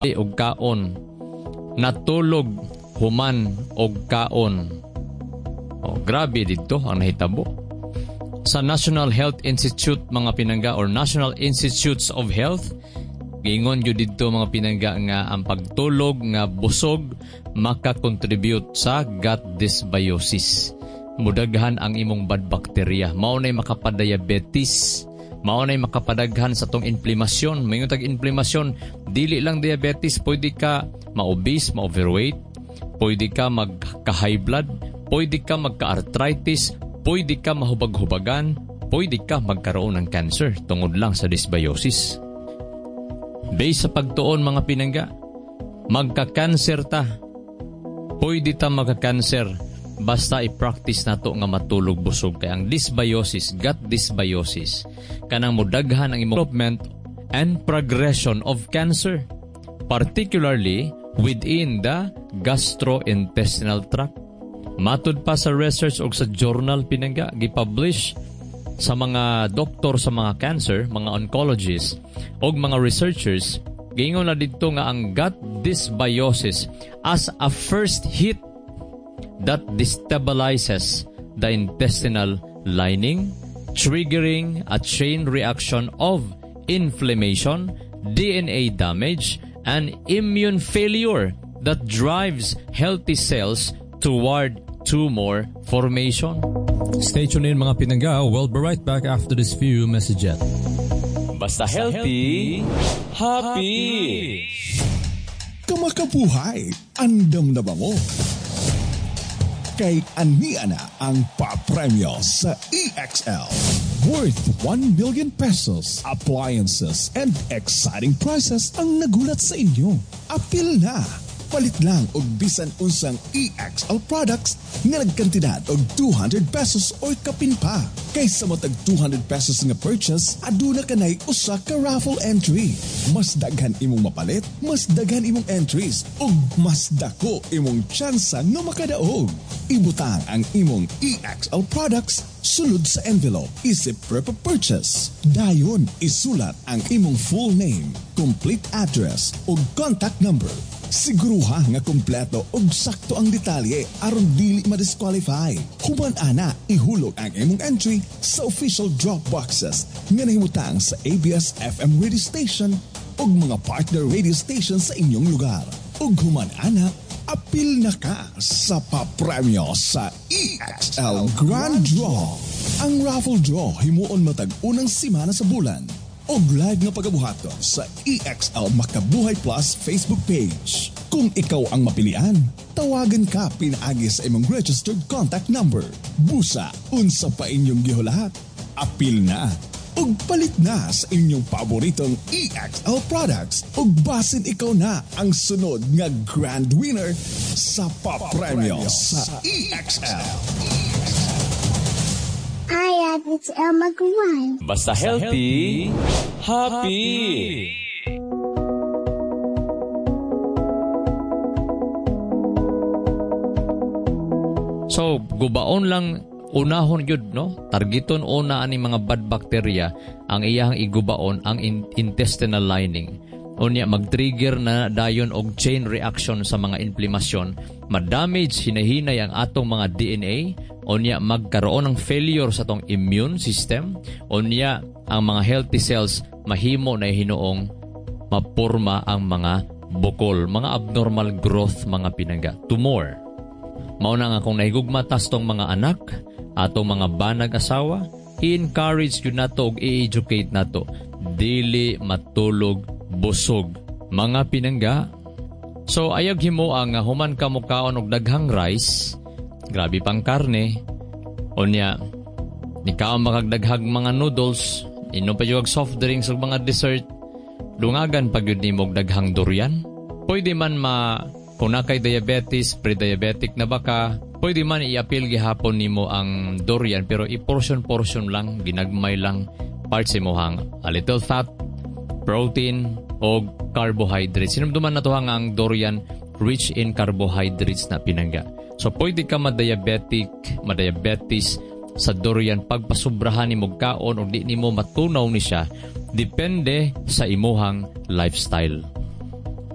og kaon, natulog human og kaon. Grabe dito ang nahitabo. Sa National Health Institute mga pinangga or National Institutes of Health, giingon yun dito mga pinangga nga ang pagtulog nga busog makakontribute sa gut dysbiosis. Mudaghan ang imong bad bacteria. Maunay makapadiabetes. Maunay makapadaghan sa tong inflamasyon. Mayroon tag-inflamasyon, dili lang diabetes, pwede ka ma-obese, ma-overweight, pwede ka magka-high blood, pwede ka magka-arthritis, pwede ka mahubag-hubagan, pwede ka magkaroon ng cancer tungod lang sa dysbiosis. Based sa pagtuon mga pinangga, magka-cancer ta. Pwede ta magka-cancer basta i-practice nato nga matulog busog. Kaya ang dysbiosis, gut dysbiosis, kanang mudaghan ang development and progression of cancer, particularly within the gastrointestinal tract. Matud pa sa research o sa journal pinangga, gipublish sa mga doktor sa mga cancer, mga oncologists o mga researchers, gingon na dito nga ang gut dysbiosis as a first hit that destabilizes the intestinal lining, triggering a chain reaction of inflammation, DNA damage, and immune failure that drives healthy cells toward tumor formation. Stay tuned in mga pinangga. We'll be right back after this few messages. Basta healthy, happy! Kamakabuhay, andam na ba mo? Kay ania na ang papremyo sa EXL. Worth 1 million pesos, appliances, and exciting prizes ang nagulat sa inyo. Apil na! Palit lang og bisan unsang EXL products nga nagkantidad og 200 pesos or kapin pa. Kaysa matag 200 pesos nga purchase, aduna kanay usa ka raffle entry. Mas daghan imong mapalit, mas daghan imong entries, ug mas dako imong tsansa nga makadaog. Ibutang ang imong EXL products sulod sa envelope isip prep purchase. Dayon isulat ang imong full name, complete address ug contact number. Siguruha nga kompleto ug sakto ang detalye aron dili ma-disqualify. Human ana ihulog ang imong entry sa official drop boxes nga nahimutang sa ABS-FM radio station ug mga partner radio station sa inyong lugar. Ug human ana, apil na ka sa papremyo sa EXL Grand Draw. Ang raffle draw himuon matag unang simana sa bulan. Og live nga pagabuhaton sa EXL Makabuhay Plus Facebook page. Kung ikaw ang mapilian, tawagan ka pinaagi sa imong registered contact number. Busa, unsa pa inyong gihulahat? Apil na! Ug palit na sa inyong paboritong EXL products. Ug basin ikaw na ang sunod nga grand winner sa papremyo sa EXL. Hi, it's Elma Guan. Basta healthy, happy! So, gubaon lang unahon yun, no? Targeton una ani mga bad bacteria ang iyang igubaon ang intestinal lining. Unya mag-trigger na dayon og chain reaction sa mga inflamasyon, ma-damage hinahinay ang atong mga DNA, unya magkaroon ng failure sa atong immune system, unya ang mga healthy cells mahimo na hinuong mapurma ang mga bukol, mga abnormal growth, mga pinangga, tumor. Mao na nga kung nahigugma tas tong mga anak, atong mga banag asawa, i-encourage yun nato og i-educate nato, dili matulog busog, mga pinangga. So ayag himo ang human ka mukaon og daghang rice, grabe pang karne, unya ikaw makagdaghag mga noodles, inom pa yung soft drinks ug mga dessert, dungagan pag yun nimo og daghang durian. Pwede man kung na kay diabetes, pre-diabetic na baka, pwede man i-appeal gihapon nimo ang durian, pero i-portion lang, ginagmay lang parts imohang a little fat, protein o carbohydrates. Sinumduman na to ang durian rich in carbohydrates na pinangga. So pwede ka madiabetes sa durian pagpasubrahan ni mo kaon o di nimo matunaw ni siya, depende sa imuhang lifestyle.